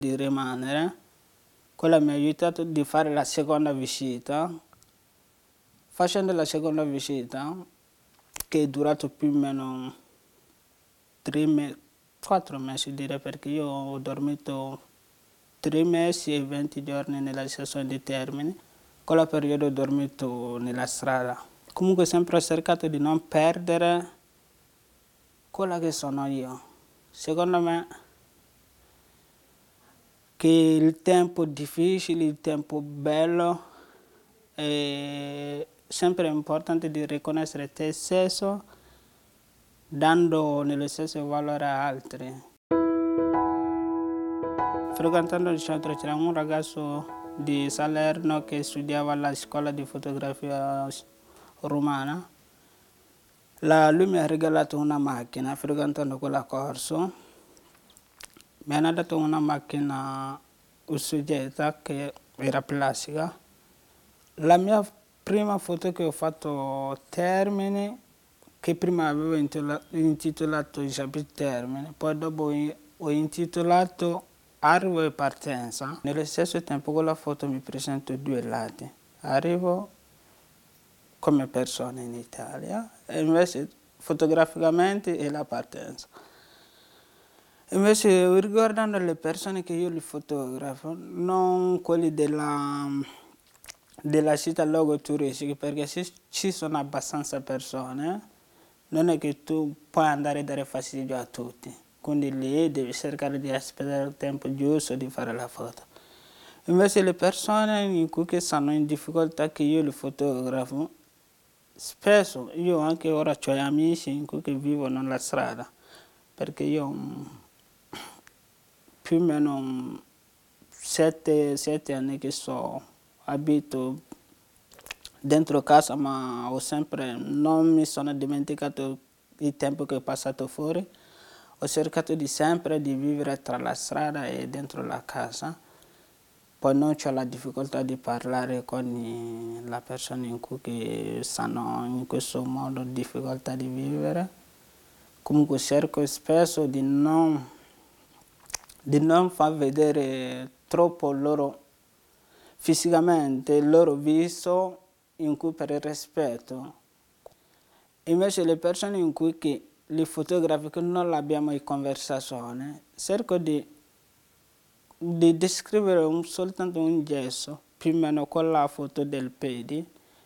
di rimanere. Quello mi ha aiutato di fare la seconda visita. Facendo la seconda visita, che è durato più o meno 4 mesi direi, perché io ho dormito 3 mesi e 20 giorni nella sessione di Termini. Quella periodo ho dormito nella strada. Comunque sempre ho cercato di non perdere quella che sono io. Secondo me che il tempo difficile, il tempo bello, è sempre importante di riconoscere te stesso, dando nello stesso valore a altri. Frequentando il centro c'era un ragazzo di Salerno che studiava alla scuola di fotografia romana. Lui mi ha regalato una macchina frequentando quella corso. Mi hanno dato una macchina usugetta che era plastica. La mia prima foto che ho fatto Termini, che prima avevo intitolato Il chapitre Termini, poi dopo ho intitolato Arrivo e partenza. Nello stesso tempo con la foto mi presento 2 lati. Arrivo come persona in Italia e invece fotograficamente è la partenza. Invece riguardando le persone che io li fotografo, non quelli della città luoghi turistici, perché ci sono abbastanza persone, non è che tu puoi andare a dare fastidio a tutti, quindi lì devi cercare di aspettare il tempo giusto di fare la foto. Invece le persone in cui che stanno in difficoltà che io li fotografo, spesso io anche ora ho amici in cui che vivono nella strada, perché io più o meno 7 anni che abito dentro casa, ma non mi sono dimenticato il tempo che ho passato fuori. Ho cercato sempre di vivere tra la strada e dentro la casa. Poi non ho la difficoltà di parlare con le persone in cui che stanno in questo modo difficoltà di vivere. Comunque cerco spesso di non far vedere troppo loro fisicamente il loro viso, in cui per il rispetto. Invece le persone in cui che li fotografico non abbiamo in conversazione, cerco di descrivere soltanto un gesto, più o meno con la foto del piede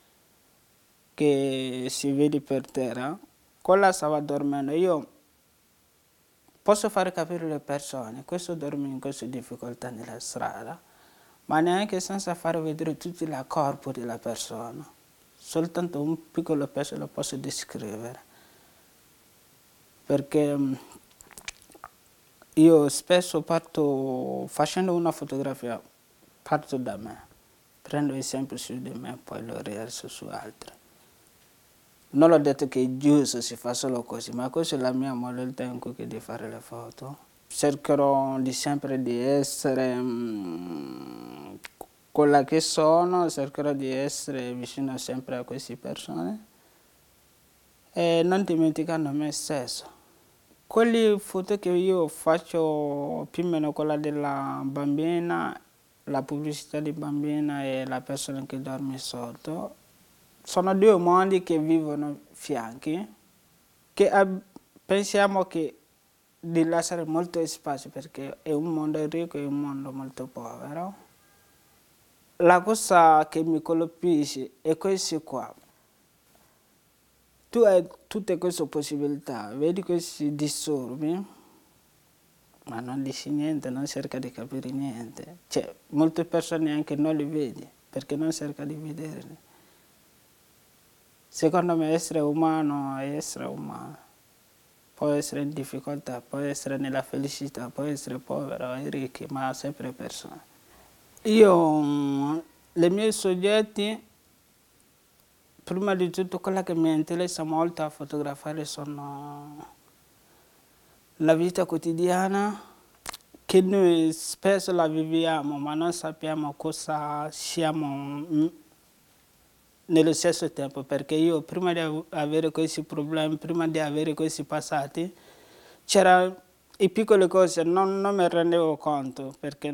che si vede per terra. Quella stava dormendo. Io posso far capire alle persone, questo dorme in questa difficoltà nella strada, ma neanche senza far vedere tutto il corpo della persona. Soltanto un piccolo pezzo lo posso descrivere. Perché io spesso facendo una fotografia, parto da me, prendo esempio su di me, poi lo riverso su altri. Non ho detto che è giusto si fa solo così, ma questa è la mia modalità in cui di fare le foto. Cercherò sempre di essere quella che sono, cercherò di essere vicino sempre a queste persone e non dimenticando me stesso. Quelle foto che io faccio più o meno quella della bambina, la pubblicità di bambina e la persona che dorme sotto, sono 2 mondi che vivono fianchi, che pensiamo che di lasciare molto spazio perché è un mondo ricco e un mondo molto povero. La cosa che mi colpisce è questo qua. Tu hai tutte queste possibilità, vedi questi disturbi, ma non dici niente, non cerca di capire niente. Cioè, molte persone anche non li vedi perché non cerca di vederli. Secondo me essere umano è essere umano. Può essere in difficoltà, può essere nella felicità, può essere povero e ricco, ma sempre persone. Io, i miei soggetti, prima di tutto quella che mi interessa molto a fotografare sono la vita quotidiana, che noi spesso la viviamo, ma non sappiamo cosa siamo nello stesso tempo, perché io prima di avere questi problemi, prima di avere questi passati, c'era piccole cose non me ne rendevo conto perché